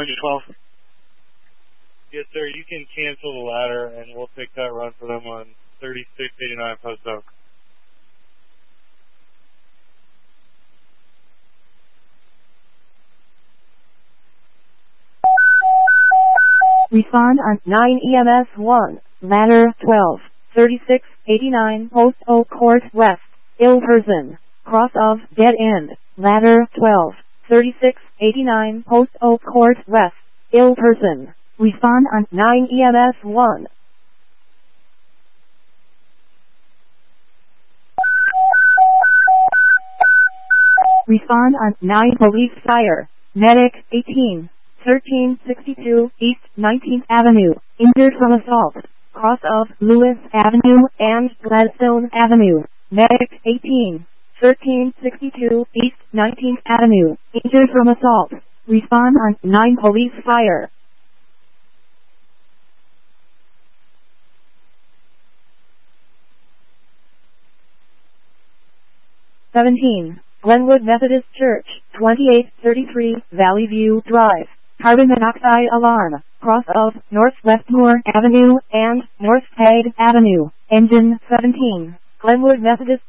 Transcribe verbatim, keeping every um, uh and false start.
going to twelve. Yes, sir. You can cancel the ladder, and we'll take that run for them on thirty-six eighty-nine Post Oak. Respond on nine E M S one, ladder twelve, thirty-six eighty-nine Post Oak Court West, ill person, cross of dead end, ladder twelve, thirty-six eighty-nine Post Oak Court West, ill person. Respond on nine E M S one. Respond on nine Police Fire, medic eighteen. thirteen sixty-two East nineteenth Avenue, injured from assault, cross of Lewis Avenue and Gladstone Avenue, medic eighteen, thirteen sixty-two East nineteenth Avenue, injured from assault. Respond on nine Police Fire. seventeen. Glenwood Methodist Church, twenty-eight thirty-three Valley View Drive. Carbon monoxide alarm, cross of North Westmore Avenue and North Tag Avenue, engine seventeen, Glenwood Methodist